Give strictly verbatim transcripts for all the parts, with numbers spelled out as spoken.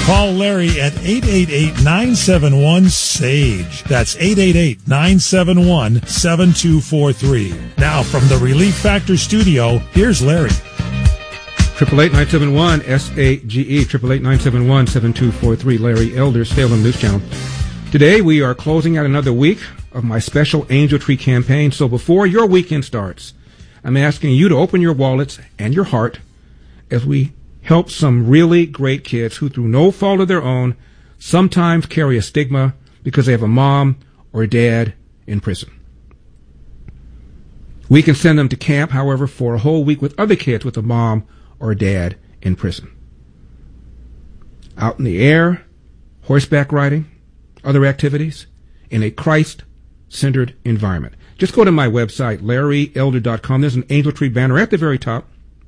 Call Larry at eight eight eight, nine seven one, S A G E. That's eight eight eight, nine seven one, seven two four three. Now from the Relief Factor studio, here's Larry. Triple eight nine seven one S A G E. Triple eight nine seven one seven two four three. Larry Elder, Salem News Channel. Today we are closing out another week of my special Angel Tree campaign. So before your weekend starts, I'm asking you to open your wallets and your heart as we help some really great kids who, through no fault of their own, sometimes carry a stigma because they have a mom or a dad in prison. We can send them to camp, however, for a whole week with other kids with a mom or a dad in prison. Out in the air, horseback riding, other activities, in a Christ-centered environment. Just go to my website, larry elder dot com. There's an Angel Tree banner at the very top.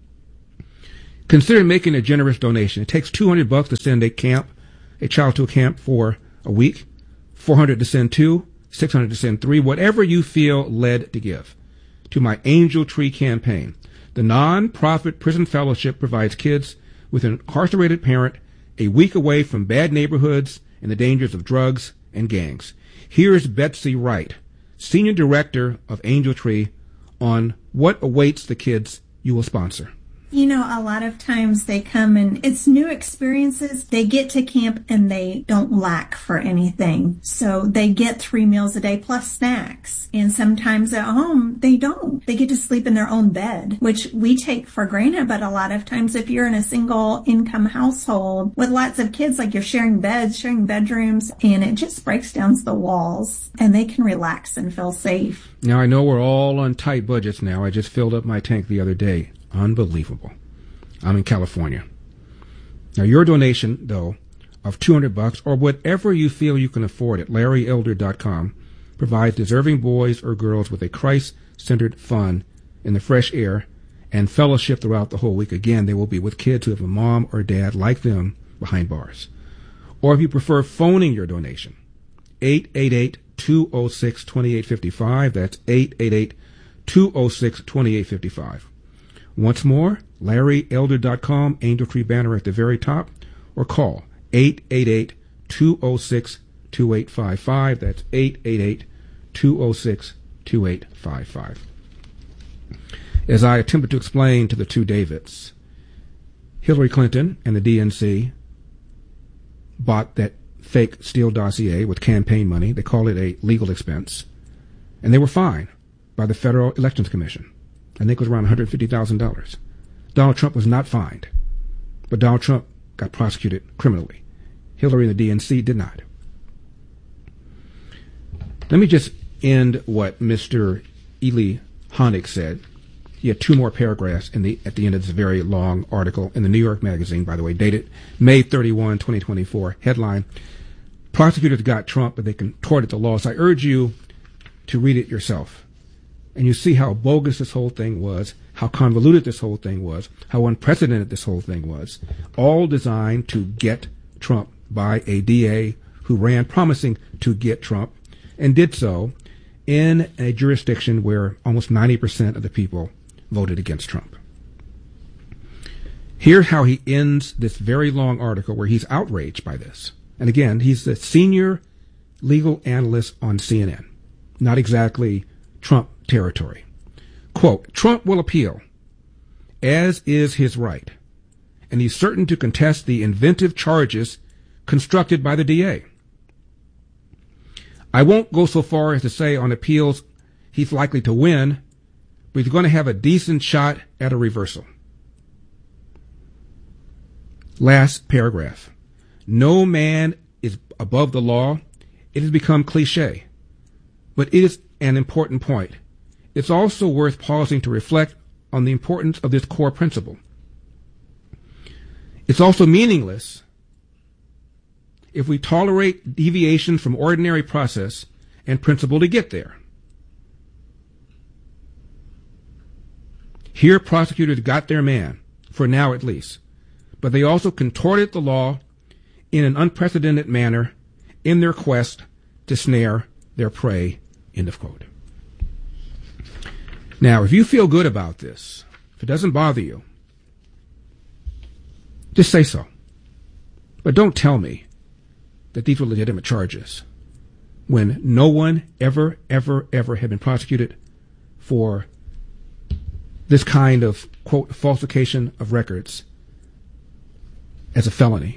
Consider making a generous donation. It takes two hundred bucks to send a camp, a child to a camp for a week, four hundred to send two, six hundred to send three, whatever you feel led to give to my Angel Tree campaign. The non-profit prison fellowship provides kids with an incarcerated parent a week away from bad neighborhoods and the dangers of drugs and gangs. Here's Betsy Wright, Senior Director of Angel Tree, on what awaits the kids you will sponsor. You know, a lot of times they come and it's new experiences. They get to camp and they don't lack for anything. So they get three meals a day plus snacks. And sometimes at home, they don't. They get to sleep in their own bed, which we take for granted. But a lot of times if you're in a single income household with lots of kids, like you're sharing beds, sharing bedrooms, and it just breaks down the walls and they can relax and feel safe. Now, I know we're all on tight budgets now. I just filled up my tank the other day. Unbelievable. I'm in California. Now, your donation, though, of two hundred bucks or whatever you feel you can afford at larry elder dot com provides deserving boys or girls with a Christ-centered fun in the fresh air and fellowship throughout the whole week. Again, they will be with kids who have a mom or dad like them behind bars. Or if you prefer phoning your donation, eight eight eight, two oh six, two eight five five. That's eight eight eight, two oh six, two eight five five. Once more, larry elder dot com, Angel Tree banner at the very top, or call eight eight eight, two oh six, two eight five five. That's eight eight eight, two oh six, two eight five five. As I attempted to explain to the two Davids, Hillary Clinton and the D N C bought that fake Steele dossier with campaign money. They call it a legal expense. And they were fined by the Federal Elections Commission. I think it was around one hundred fifty thousand dollars. Donald Trump was not fined, but Donald Trump got prosecuted criminally. Hillary and the D N C did not. Let me just end what Mister Eli Honig said. He had two more paragraphs in the, at the end of this very long article in the New York Magazine, by the way, dated May thirty-first, twenty twenty-four. Headline, prosecutors got Trump, but they contorted the law. So I urge you to read it yourself. And you see how bogus this whole thing was, how convoluted this whole thing was, how unprecedented this whole thing was, all designed to get Trump by a D A who ran promising to get Trump and did so in a jurisdiction where almost ninety percent of the people voted against Trump. Here's how he ends this very long article where he's outraged by this. And again, he's the senior legal analyst on C N N. Not exactly Trump territory. Quote, Trump will appeal, as is his right, and he's certain to contest the inventive charges constructed by the D A. I won't go so far as to say on appeals he's likely to win, but he's going to have a decent shot at a reversal. Last paragraph. No man is above the law. It has become cliche, but it is an important point. It's also worth pausing to reflect on the importance of this core principle. It's also meaningless if we tolerate deviations from ordinary process and principle to get there. Here, prosecutors got their man, for now at least, but they also contorted the law in an unprecedented manner in their quest to snare their prey, end of quote. Now, if you feel good about this, if it doesn't bother you, just say so. But don't tell me that these were legitimate charges when no one ever, ever, ever had been prosecuted for this kind of, quote, falsification of records as a felony.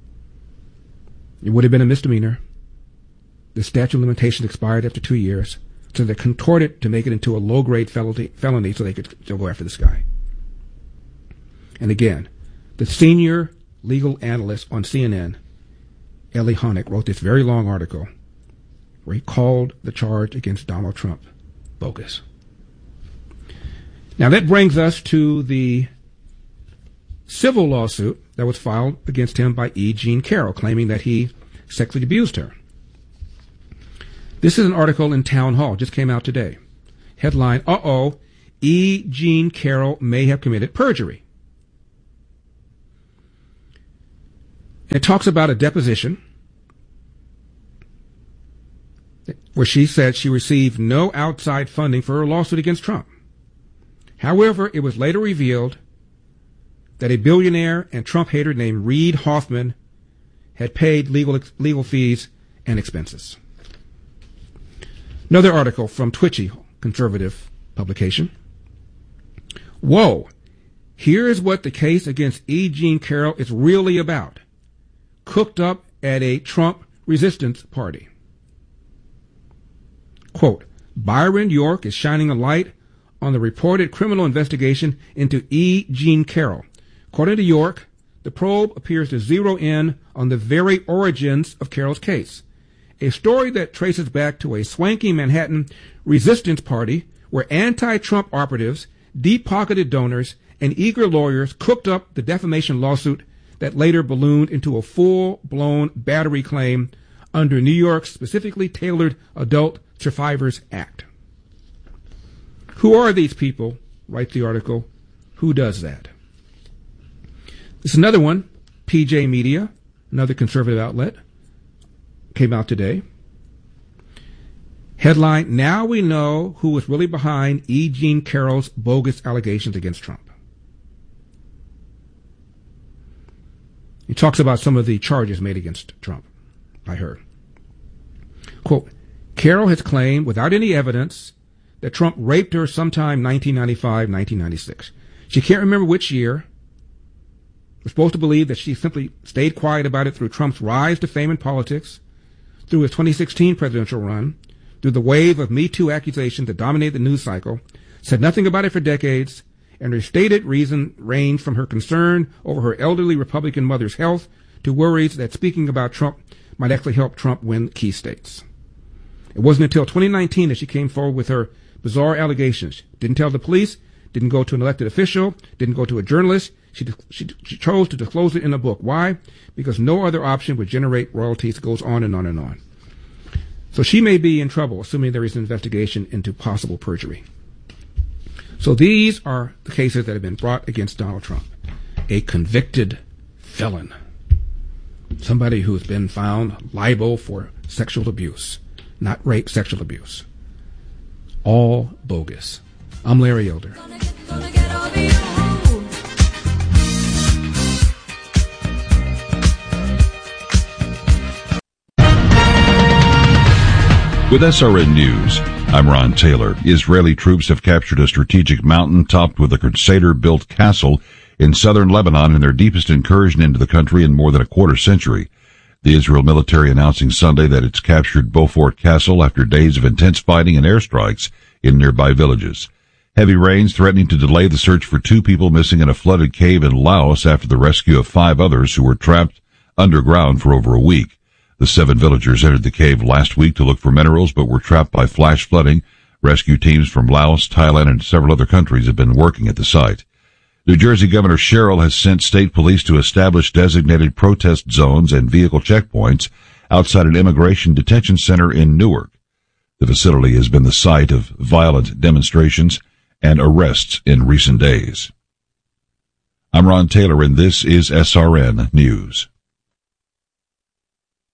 It would have been a misdemeanor. The statute of limitations expired after two years, so they contorted to make it into a low-grade felony, felony so they could still go after this guy. And again, the senior legal analyst on C N N, Elie Honig, wrote this very long article where he called the charge against Donald Trump bogus. Now that brings us to the civil lawsuit that was filed against him by E. Jean Carroll, claiming that he sexually abused her. This is an article in Town Hall, just came out today. Headline, uh-oh, E. Jean Carroll may have committed perjury. It talks about a deposition where she said she received no outside funding for her lawsuit against Trump. However, it was later revealed that a billionaire and Trump hater named Reid Hoffman had paid legal legal fees and expenses. Another article from Twitchy, conservative publication. Whoa, here's what the case against E. Jean Carroll is really about. Cooked up at a Trump resistance party. Quote, Byron York is shining a light on the reported criminal investigation into E. Jean Carroll. According to York, the probe appears to zero in on the very origins of Carroll's case, a story that traces back to a swanky Manhattan resistance party where anti-Trump operatives, deep-pocketed donors, and eager lawyers cooked up the defamation lawsuit that later ballooned into a full-blown battery claim under New York's specifically tailored Adult Survivors Act. Who are these people? Writes the article. Who does that? This is another one, P J Media, another conservative outlet, came out today. Headline, now we know who was really behind E. Jean Carroll's bogus allegations against Trump. He talks about some of the charges made against Trump, I heard. Quote, Carroll has claimed without any evidence that Trump raped her sometime nineteen ninety-five, nineteen ninety-six. She can't remember which year. We're supposed to believe that she simply stayed quiet about it through Trump's rise to fame in politics, through his twenty sixteen presidential run, through the wave of Me Too accusations that dominated the news cycle, said nothing about it for decades, and her stated reason ranged from her concern over her elderly Republican mother's health to worries that speaking about Trump might actually help Trump win key states. It wasn't until twenty nineteen that she came forward with her bizarre allegations. Didn't tell the police, didn't go to an elected official, didn't go to a journalist. She, she, she chose to disclose it in a book. Why? Because no other option would generate royalties. It goes on and on and on. So she may be in trouble, assuming there is an investigation into possible perjury. So these are the cases that have been brought against Donald Trump. A convicted felon. Somebody who's been found liable for sexual abuse. Not rape, sexual abuse. All bogus. I'm Larry Elder. Gonna get, gonna get over you. With S R N News, I'm Ron Taylor. Israeli troops have captured a strategic mountain topped with a Crusader-built castle in southern Lebanon in their deepest incursion into the country in more than a quarter century. The Israel military announcing Sunday that it's captured Beaufort Castle after days of intense fighting and airstrikes in nearby villages. Heavy rains threatening to delay the search for two people missing in a flooded cave in Laos after the rescue of five others who were trapped underground for over a week. The seven villagers entered the cave last week to look for minerals but were trapped by flash flooding. Rescue teams from Laos, Thailand, and several other countries have been working at the site. New Jersey Governor Sherrill has sent state police to establish designated protest zones and vehicle checkpoints outside an immigration detention center in Newark. The facility has been the site of violent demonstrations and arrests in recent days. I'm Ron Taylor, and this is S R N News.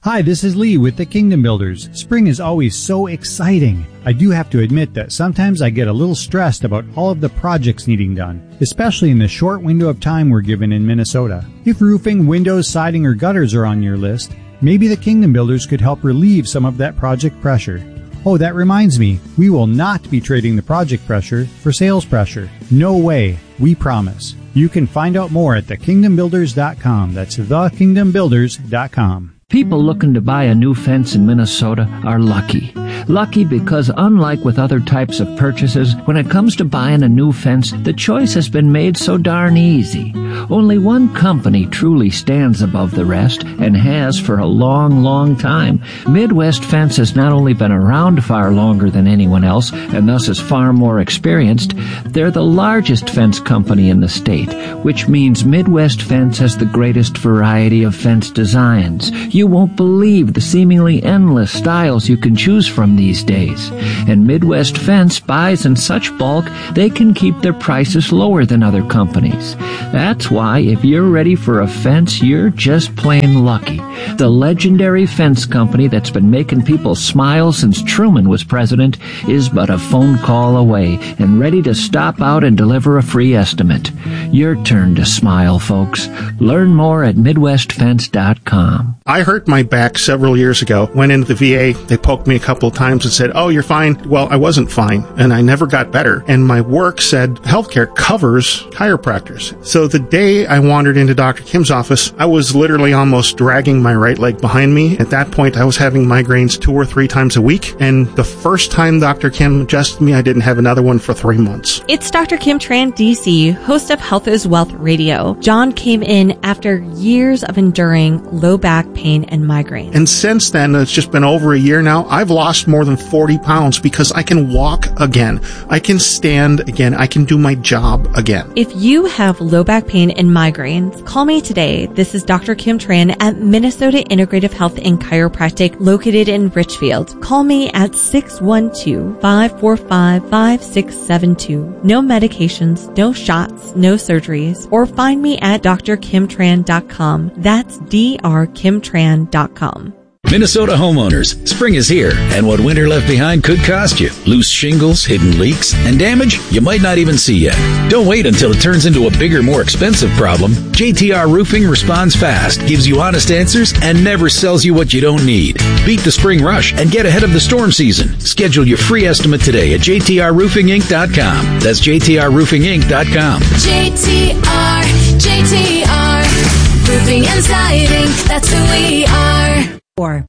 Hi, this is Lee with the Kingdom Builders. Spring is always so exciting. I do have to admit that sometimes I get a little stressed about all of the projects needing done, especially in the short window of time we're given in Minnesota. If roofing, windows, siding, or gutters are on your list, maybe the Kingdom Builders could help relieve some of that project pressure. Oh, that reminds me, we will not be trading the project pressure for sales pressure. No way, we promise. You can find out more at the kingdom builders dot com. That's the kingdom builders dot com. People looking to buy a new fence in Minnesota are lucky. Lucky because unlike with other types of purchases, when it comes to buying a new fence, the choice has been made so darn easy. Only one company truly stands above the rest and has for a long, long time. Midwest Fence has not only been around far longer than anyone else and thus is far more experienced, they're the largest fence company in the state, which means Midwest Fence has the greatest variety of fence designs. You won't believe the seemingly endless styles you can choose from these days. And Midwest Fence buys in such bulk, they can keep their prices lower than other companies. That's why if you're ready for a fence, you're just plain lucky. The legendary fence company that's been making people smile since Truman was president is but a phone call away and ready to stop out and deliver a free estimate. Your turn to smile, folks. Learn more at midwest fence dot com. I hurt my back several years ago. Went into the V A. They poked me a couple of times and said, oh, you're fine. Well, I wasn't fine, and I never got better. And my work said healthcare covers chiropractors. So the day I wandered into Doctor Kim's office, I was literally almost dragging my right leg behind me. At that point, I was having migraines two or three times a week. And the first time Doctor Kim adjusted me, I didn't have another one for three months. It's Doctor Kim Tran, D C, host of Health is Wealth Radio. John came in after years of enduring low back pain and migraines. And since then, it's just been over a year now, I've lost more than forty pounds because I can walk again. I can stand again. I can do my job again. If you have low back pain and migraines, call me today. This is Doctor Kim Tran at Minnesota Integrative Health and Chiropractic located in Richfield. Call me at six one two, five four five, five six seven two. No medications, no shots, no surgeries, or find me at d r kim tran dot com. That's d r kim tran dot com. Minnesota homeowners, spring is here, and what winter left behind could cost you. Loose shingles, hidden leaks, and damage you might not even see yet. Don't wait until it turns into a bigger, more expensive problem. J T R Roofing responds fast, gives you honest answers, and never sells you what you don't need. Beat the spring rush and get ahead of the storm season. Schedule your free estimate today at j t r roofing inc dot com. That's j t r roofing inc dot com. J T R, J T R, Roofing and Siding, that's who we are. Or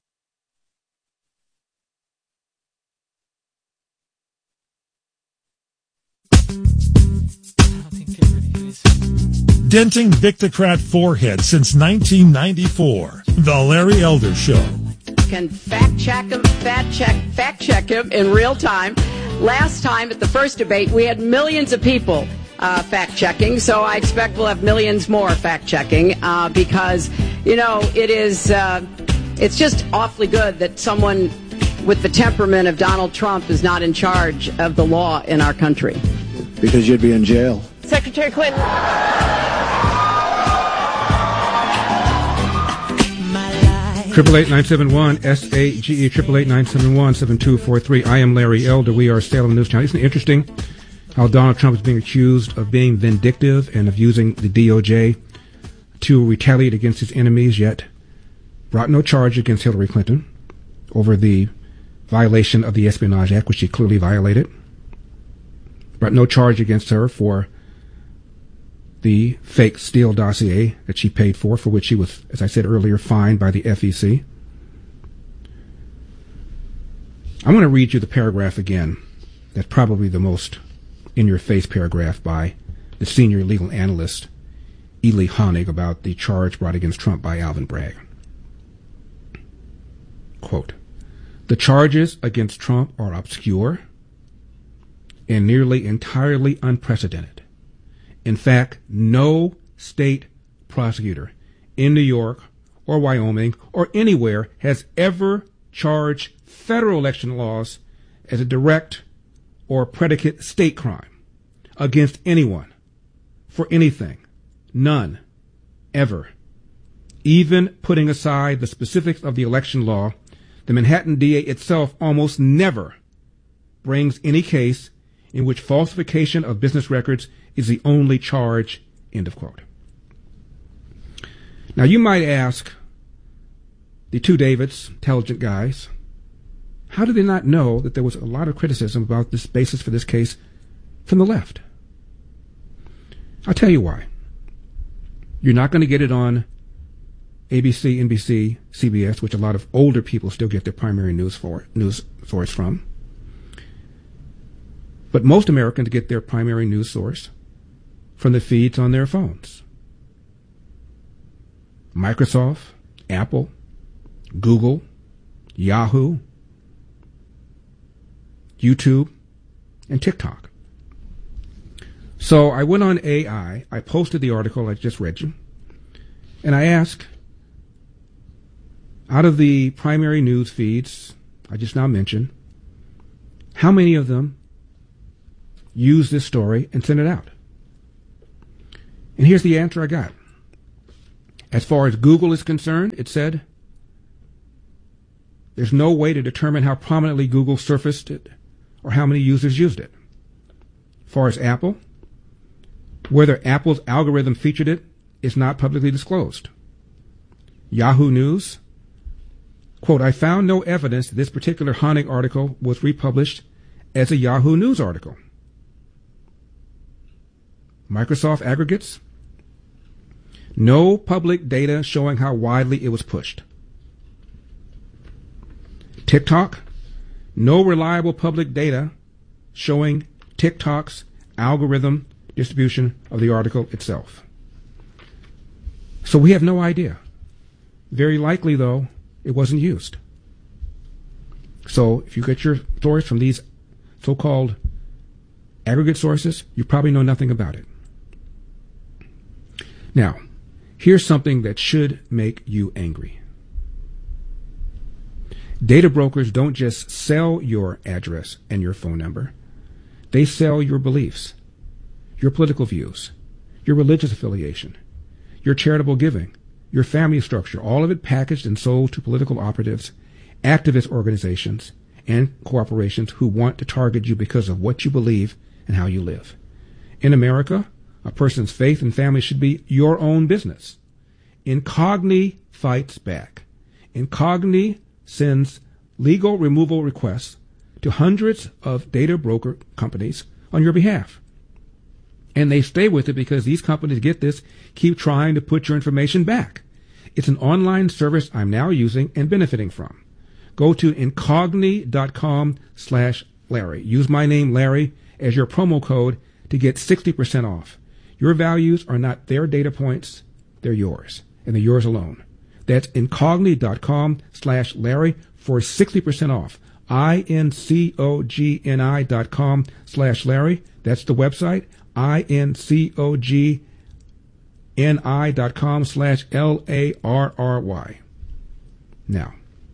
Denting Victocrat forehead since nineteen ninety-four. The Larry Elder Show. Can fact check him, fact check, fact check him in real time. Last time at the first debate, we had millions of people uh, fact checking, so I expect we'll have millions more fact checking uh, because, you know, it is. Uh, It's just awfully good that someone with the temperament of Donald Trump is not in charge of the law in our country. Because you'd be in jail. Secretary Clinton. Triple eight nine seven one S A G E triple eight nine seven one seven two four three. I am Larry Elder. We are Salem News Channel. Isn't it interesting how Donald Trump is being accused of being vindictive and of using the D O J to retaliate against his enemies, yet brought no charge against Hillary Clinton over the violation of the Espionage Act, which she clearly violated. Brought no charge against her for the fake Steele dossier that she paid for, for which she was, as I said earlier, fined by the F E C. I'm going to read you the paragraph again. That's probably the most in-your-face paragraph by the senior legal analyst, Ely Honig, about the charge brought against Trump by Alvin Bragg. Quote, the charges against Trump are obscure and nearly entirely unprecedented. In fact, no state prosecutor in New York or Wyoming or anywhere has ever charged federal election laws as a direct or predicate state crime against anyone for anything. None. Ever. Even putting aside the specifics of the election law, the Manhattan D A itself almost never brings any case in which falsification of business records is the only charge, end of quote. Now you might ask the two Davids, intelligent guys, how did they not know that there was a lot of criticism about this basis for this case from the left? I'll tell you why. You're not going to get it on A B C, N B C, C B S, which a lot of older people still get their primary news for, news source from. But most Americans get their primary news source from the feeds on their phones. Microsoft, Apple, Google, Yahoo, YouTube, and TikTok. So I went on A I, I posted the article I just read you, and I asked, out of the primary news feeds I just now mentioned, how many of them use this story and send it out? And here's the answer I got. As far as Google is concerned, it said, there's no way to determine how prominently Google surfaced it or how many users used it. As far as Apple, whether Apple's algorithm featured it is not publicly disclosed. Yahoo News, quote, I found no evidence that this particular Honig article was republished as a Yahoo News article. Microsoft Aggregates, no public data showing how widely it was pushed. TikTok, no reliable public data showing TikTok's algorithm distribution of the article itself. So we have no idea. Very likely, though, it wasn't used. So if you get your stories from these so-called aggregate sources, you probably know nothing about it. Now, here's something that should make you angry. Data brokers don't just sell your address and your phone number. They sell your beliefs, your political views, your religious affiliation, your charitable giving, your family structure, all of it packaged and sold to political operatives, activist organizations, and corporations who want to target you because of what you believe and how you live. In America, a person's faith and family should be your own business. Incogni fights back. Incogni sends legal removal requests to hundreds of data broker companies on your behalf. And they stay with it because these companies, get this, keep trying to put your information back. It's an online service I'm now using and benefiting from. Go to incogni.com slash Larry. Use my name, Larry, as your promo code to get sixty percent off. Your values are not their data points, they're yours, and they're yours alone. That's incogni.com slash Larry for sixty percent off. I-N-C-O-G-N-I dot com slash Larry. That's the website. I-N-C-O-G-N-I dot com slash L-A-R-R-Y. Now,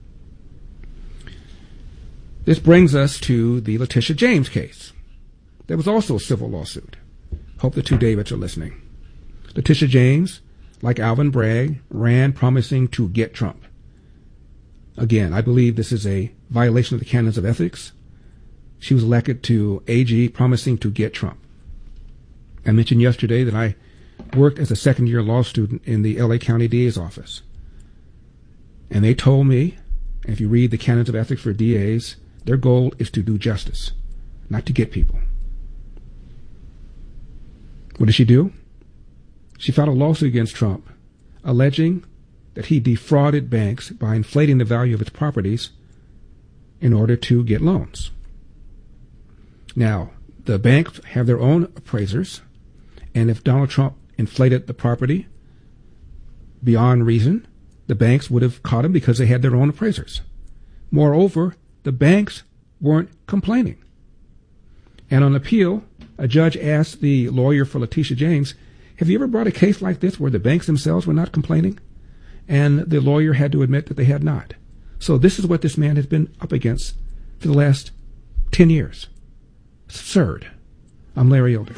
this brings us to the Letitia James case. There was also a civil lawsuit. Hope the two Davids are listening. Letitia James, like Alvin Bragg, ran promising to get Trump. Again, I believe this is a violation of the canons of ethics. She was elected to A G promising to get Trump. I mentioned yesterday that I worked as a second-year law student in the L A County D A's office. And they told me, and if you read the canons of ethics for D As, their goal is to do justice, not to get people. What did she do? She filed a lawsuit against Trump, alleging that he defrauded banks by inflating the value of its properties in order to get loans. Now, the banks have their own appraisers, and if Donald Trump inflated the property beyond reason, the banks would have caught him because they had their own appraisers. Moreover, the banks weren't complaining. And on appeal, a judge asked the lawyer for Letitia James, have you ever brought a case like this where the banks themselves were not complaining? And the lawyer had to admit that they had not. So this is what this man has been up against for the last ten years. It's absurd. I'm Larry Elder.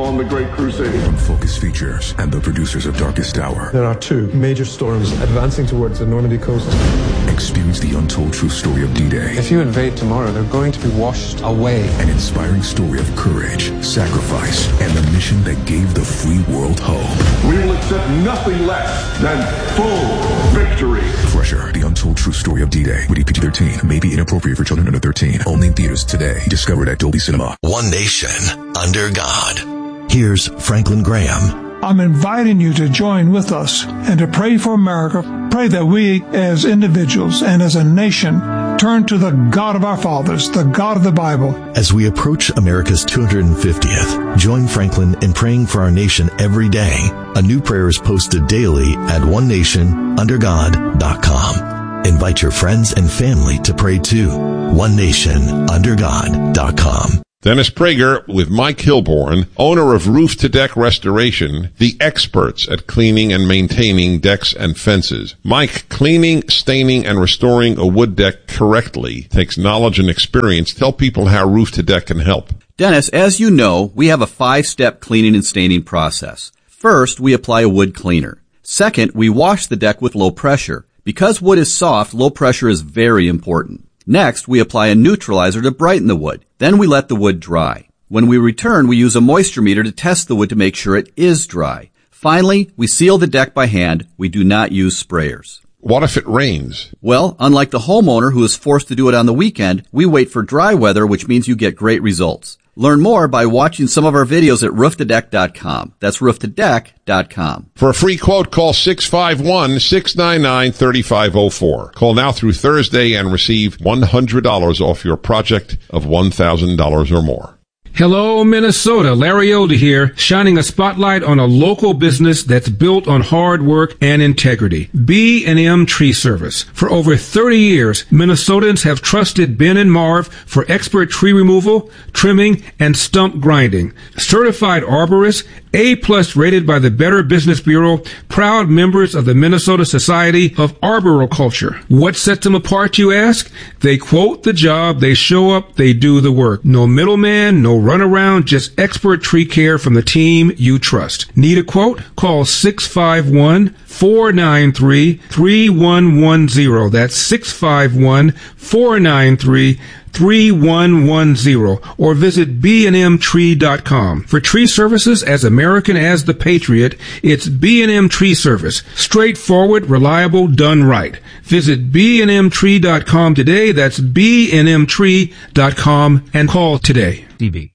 on the Great Crusade. From Focus Features and the producers of Darkest Hour. There are two major storms advancing towards the Normandy coast. Experience the untold true story of D-Day. If you invade tomorrow, they're going to be washed away. An inspiring story of courage, sacrifice, and the mission that gave the free world hope. We will accept nothing less than full victory. Crusher, the untold true story of D-Day. Rated P G thirteen. May be inappropriate for children under thirteen. Only in theaters today. Discovered at Dolby Cinema. One nation under God. Here's Franklin Graham. I'm inviting you to join with us and to pray for America. Pray that we as individuals and as a nation turn to the God of our fathers, the God of the Bible. As we approach America's two hundred fiftieth, join Franklin in praying for our nation every day. A new prayer is posted daily at one nation under god dot com. Invite your friends and family to pray too. one nation under god dot com. Dennis Prager with Mike Hilborn, owner of Roof to Deck Restoration, the experts at cleaning and maintaining decks and fences. Mike, cleaning, staining, and restoring a wood deck correctly takes knowledge and experience. Tell people how Roof to Deck can help. Dennis, as you know, we have a five-step cleaning and staining process. First, we apply a wood cleaner. Second, we wash the deck with low pressure. Because wood is soft, low pressure is very important. Next, we apply a neutralizer to brighten the wood. Then we let the wood dry. When we return, we use a moisture meter to test the wood to make sure it is dry. Finally, we seal the deck by hand. We do not use sprayers. What if it rains? Well, unlike the homeowner who is forced to do it on the weekend, we wait for dry weather, which means you get great results. Learn more by watching some of our videos at roof to deck dot com. That's roof to deck dot com. For a free quote, call six five one, six nine nine, three five zero four. Call now through Thursday and receive one hundred dollars off your project of one thousand dollars or more. Hello, Minnesota. Larry Elder here, shining a spotlight on a local business that's built on hard work and integrity. B and M Tree Service. For over thirty years, Minnesotans have trusted Ben and Marv for expert tree removal, trimming, and stump grinding. Certified arborists, A-plus rated by the Better Business Bureau, proud members of the Minnesota Society of Arboriculture. What sets them apart, you ask? They quote the job, they show up, they do the work. No middleman, no runaround, just expert tree care from the team you trust. Need a quote? Call six five one, four nine three, three one one zero. That's six five one, four nine three, three one one zero, or visit b and m tree dot com. For tree services as American as the Patriot, it's B and M Tree Service. Straightforward, reliable, done right. Visit b and m tree dot com today. That's b and m tree dot com and call today. D B.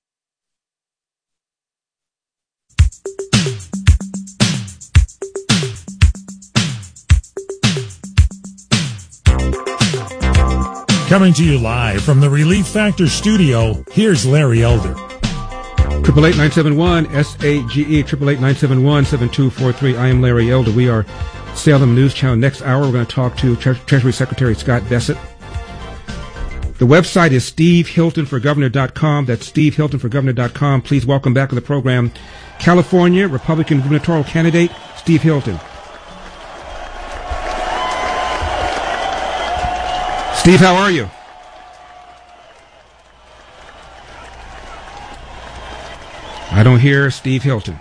Coming to you live from the Relief Factor studio, here's Larry Elder. Triple eight nine seven one S A G E triple eight nine seven one seven two four three. I am Larry Elder. We are Salem News Channel. Next hour, we're going to talk to Tre- Treasury Secretary Scott Bessent. The website is steve hilton for governor dot com. That's steve hilton for governor dot com. Please welcome back to the program California Republican gubernatorial candidate Steve Hilton. Steve, how are you? I don't hear Steve Hilton.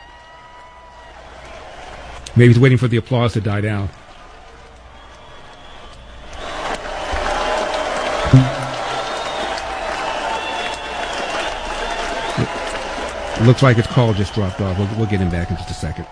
Maybe he's waiting for the applause to die down. It looks like his call just dropped off. We'll, we'll get him back in just a second.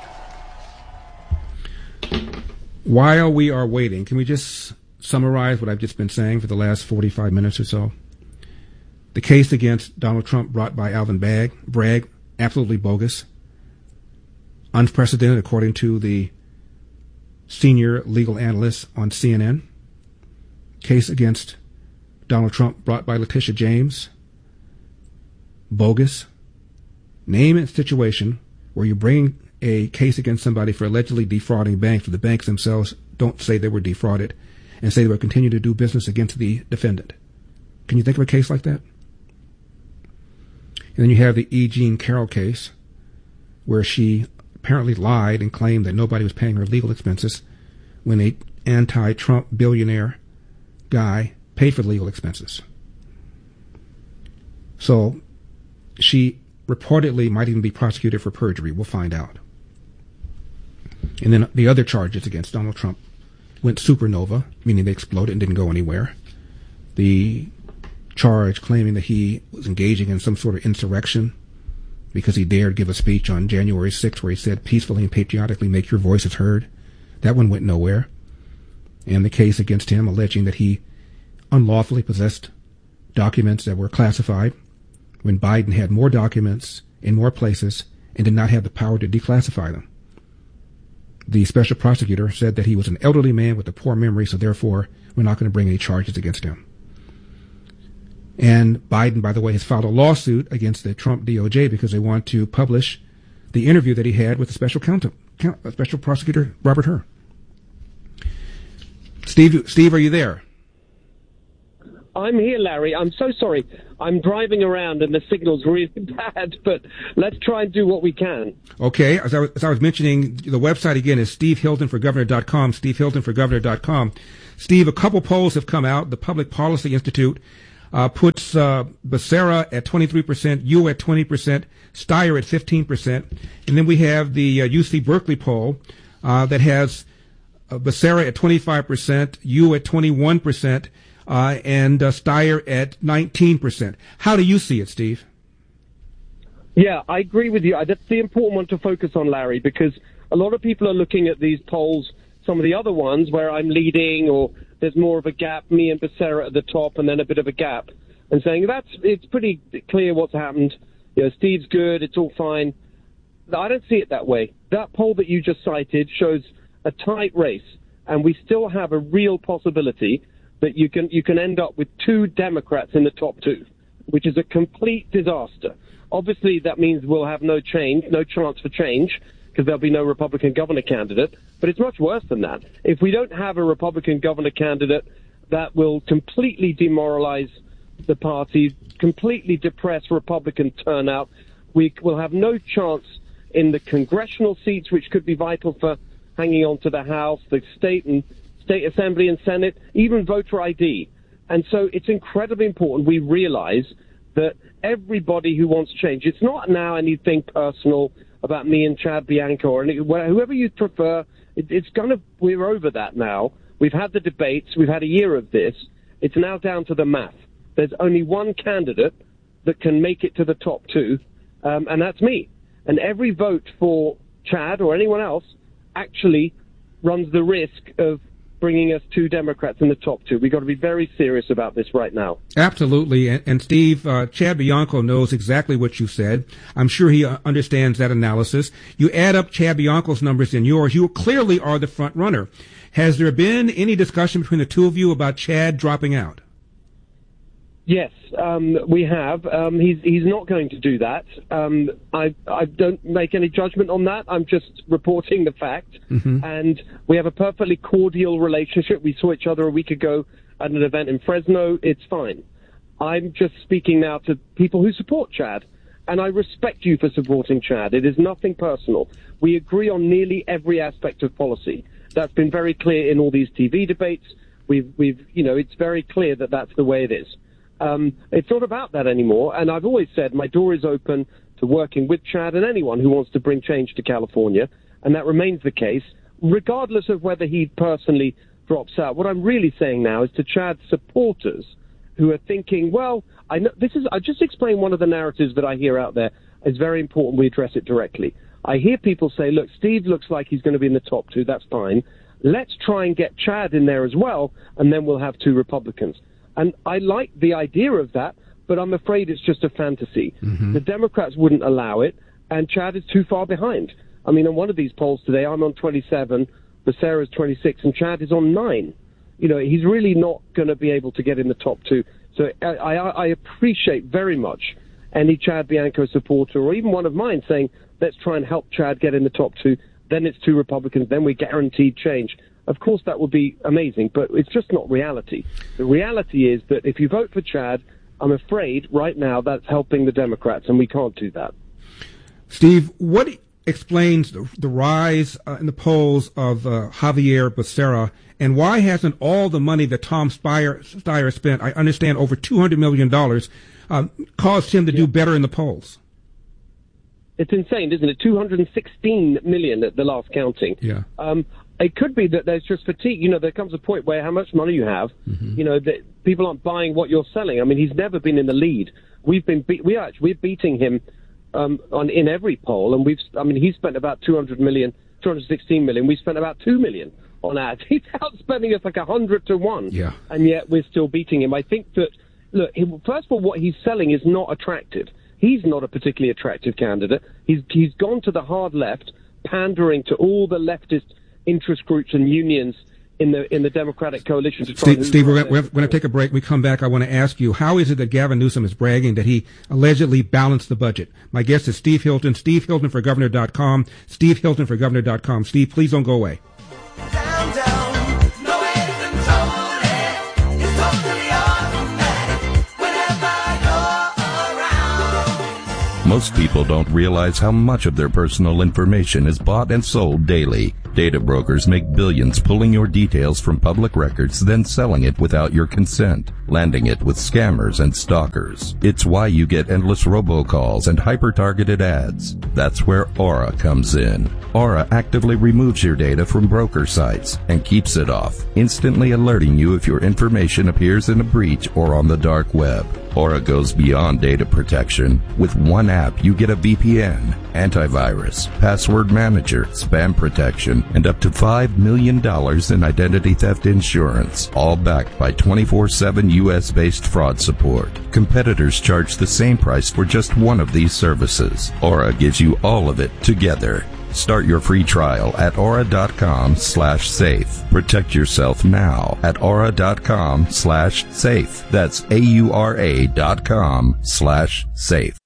While we are waiting, can we just summarize what I've just been saying for the last forty-five minutes or so? The case against Donald Trump brought by Alvin Bragg, Bragg, absolutely bogus, unprecedented according to the senior legal analyst on C N N. Case against Donald Trump brought by Letitia James, bogus. Name a situation where you bring a case against somebody for allegedly defrauding banks, but the banks themselves don't say they were defrauded and say they will continue to do business against the defendant. Can you think of a case like that? And then you have the E. Jean Carroll case, where she apparently lied and claimed that nobody was paying her legal expenses when a anti-Trump billionaire guy paid for the legal expenses. So she reportedly might even be prosecuted for perjury. We'll find out. And then the other charges against Donald Trump went supernova, meaning they exploded and didn't go anywhere. The charge claiming that he was engaging in some sort of insurrection because he dared give a speech on January sixth where he said, peacefully and patriotically make your voices heard. That one went nowhere. And the case against him alleging that he unlawfully possessed documents that were classified when Biden had more documents in more places and did not have the power to declassify them. The special prosecutor said that he was an elderly man with a poor memory, so therefore we're not going to bring any charges against him. And Biden, by the way, has filed a lawsuit against the Trump D O J because they want to publish the interview that he had with the special counsel, special prosecutor Robert Hur. Steve, Steve, are you there? I'm here, Larry. I'm so sorry. I'm driving around and the signal's really bad, but let's try and do what we can. Okay. As I was, as I was mentioning, the website again is steve hilton for governor dot com, steve hilton for governor dot com. Steve, a couple polls have come out. The Public Policy Institute uh, puts uh, Becerra at twenty-three percent, you at twenty percent, Steyer at fifteen percent. And then we have the uh, U C Berkeley poll uh, that has uh, Becerra at twenty-five percent, you at twenty-one percent. Uh, and uh, Steyer at nineteen percent. How do you see it, Steve? Yeah, I agree with you. That's the important one to focus on, Larry, because a lot of people are looking at these polls, some of the other ones where I'm leading or there's more of a gap, me and Becerra at the top and then a bit of a gap, and saying that's it's pretty clear what's happened. You know, Steve's good, it's all fine. I don't see it that way. That poll that you just cited shows a tight race, and we still have a real possibility that you can you can end up with two Democrats in the top two, which is a complete disaster. Obviously, that means we'll have no change, no chance for change, because there'll be no Republican governor candidate. But it's much worse than that. If we don't have a Republican governor candidate, that will completely demoralize the party, completely depress Republican turnout. We will have no chance in the congressional seats, which could be vital for hanging on to the House, the state and State Assembly and Senate, even voter I D. And so it's incredibly important we realize that everybody who wants change, it's not now anything personal about me and Chad Bianco or any, whoever you prefer. It, it's going to, we're over that now. We've had the debates. We've had a year of this. It's now down to the math. There's only one candidate that can make it to the top two, um, and that's me. And every vote for Chad or anyone else actually runs the risk of bringing us two Democrats in the top two. We've got to be very serious about this right now. Absolutely. And, and Steve, uh, Chad Bianco knows exactly what you said. I'm sure he uh, understands that analysis. You add up Chad Bianco's numbers and yours, you clearly are the front runner. Has there been any discussion between the two of you about Chad dropping out? Yes, um, we have. Um, he's he's not going to do that. Um, I I don't make any judgment on that. I'm just reporting the fact. Mm-hmm. And we have a perfectly cordial relationship. We saw each other a week ago at an event in Fresno. It's fine. I'm just speaking now to people who support Chad. And I respect you for supporting Chad. It is nothing personal. We agree on nearly every aspect of policy. That's been very clear in all these T V debates. We've, we've, you know, it's very clear that that's the way it is. Um, it's not about that anymore, and I've always said my door is open to working with Chad and anyone who wants to bring change to California, and that remains the case, regardless of whether he personally drops out. What I'm really saying now is to Chad's supporters who are thinking, well, I know this is. I just explained one of the narratives that I hear out there. It's very important we address it directly. I hear people say, look, Steve looks like he's going to be in the top two. That's fine. Let's try and get Chad in there as well, and then we'll have two Republicans. And I like the idea of that, but I'm afraid it's just a fantasy. Mm-hmm. The Democrats wouldn't allow it, and Chad is too far behind. I mean, on one of these polls today, I'm on twenty-seven, Becerra's twenty-six, and Chad is on nine. You know, he's really not going to be able to get in the top two. So I, I, I appreciate very much any Chad Bianco supporter, or even one of mine, saying, let's try and help Chad get in the top two. Then it's two Republicans. Then we guaranteed change. Of course, that would be amazing, but it's just not reality. The reality is that if you vote for Chad, I'm afraid right now that's helping the Democrats, and we can't do that. Steve, what explains the, the rise uh, in the polls of uh, Javier Becerra, and why hasn't all the money that Tom Steyer, Steyer spent, I understand over two hundred million dollars, uh, caused him to yeah. do better in the polls? It's insane, isn't it? two hundred sixteen million at the last counting. Yeah. Um, it could be that there's just fatigue. You know, there comes a point where how much money you have, mm-hmm. you know, that people aren't buying what you're selling. I mean, he's never been in the lead. We've been, be- we are actually, we're beating him um, on in every poll, and we've, I mean, he's spent about two hundred million, two hundred sixteen million. We spent about two million on ads. He's outspending us like a hundred to one. Yeah. And yet we're still beating him. I think that, look, he, first of all, what he's selling is not attractive. He's not a particularly attractive candidate. He's he's gone to the hard left, pandering to all the leftist interest groups and unions in the in the Democratic coalition. To try Steve, Steve we're, we're going to take a break. We come back. I want to ask you, how is it that Gavin Newsom is bragging that he allegedly balanced the budget? My guest is Steve Hilton. Steve Hilton for Governor dot com. Steve Hilton for Governor dot com. Steve, please don't go away. Down, down. No way to control it. It's totally automatic whenever you're around. Most people don't realize how much of their personal information is bought and sold daily. Data brokers make billions pulling your details from public records, then selling it without your consent, landing it with scammers and stalkers. It's why you get endless robocalls and hyper-targeted ads. That's where Aura comes in. Aura actively removes your data from broker sites and keeps it off, instantly alerting you if your information appears in a breach or on the dark web. Aura goes beyond data protection. With one app, you get a V P N, antivirus, password manager, spam protection, and up to five million dollars in identity theft insurance, all backed by twenty-four seven U S-based fraud support. Competitors charge the same price for just one of these services. Aura gives you all of it together. Start your free trial at aura.com slash safe. Protect yourself now at aura.com slash safe. That's A-U-R-A dot com slash safe.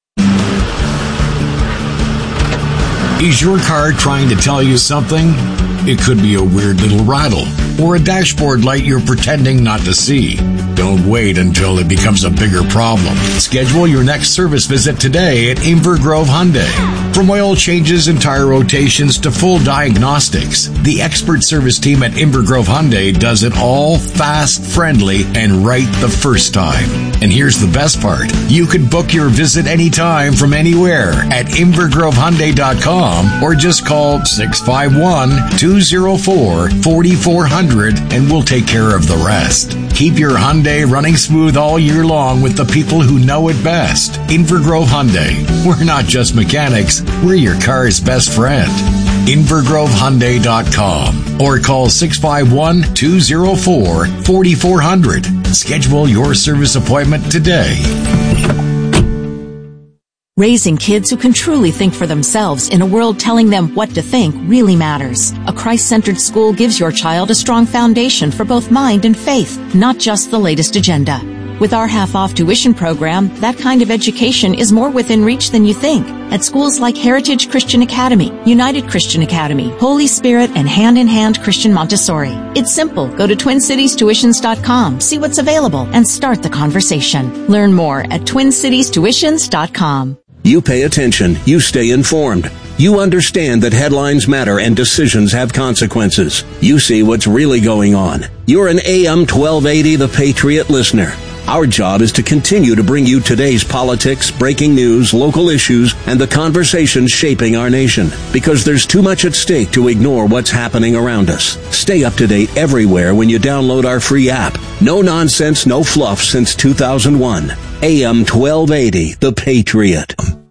Is your car trying to tell you something? It could be a weird little rattle or a dashboard light you're pretending not to see. Don't wait until it becomes a bigger problem. Schedule your next service visit today at Inver Grove Hyundai. From oil changes and tire rotations to full diagnostics, the expert service team at Inver Grove Hyundai does it all fast, friendly, and right the first time. And here's the best part. You can book your visit anytime from anywhere at inver grove hyundai dot com or just call six five one, two oh four, four four zero zero and we'll take care of the rest. Keep your Hyundai running smooth all year long with the people who know it best. Inver Grove Hyundai. We're not just mechanics, we're your car's best friend. inver grove hyundai dot com or call six five one, two oh four, four four zero zero. Schedule your service appointment today. Raising kids who can truly think for themselves in a world telling them what to think really matters. A Christ-centered school gives your child a strong foundation for both mind and faith, not just the latest agenda. With our half-off tuition program, that kind of education is more within reach than you think. At schools like Heritage Christian Academy, United Christian Academy, Holy Spirit, and Hand in Hand Christian Montessori. It's simple. Go to twin cities tuitions dot com, see what's available, and start the conversation. Learn more at twin cities tuitions dot com. You pay attention. You stay informed. You understand that headlines matter and decisions have consequences. You see what's really going on. You're an A M twelve eighty The Patriot listener. Our job is to continue to bring you today's politics, breaking news, local issues, and the conversations shaping our nation. Because there's too much at stake to ignore what's happening around us. Stay up to date everywhere when you download our free app. No nonsense, no fluff since two thousand one. A M twelve eighty, The Patriot.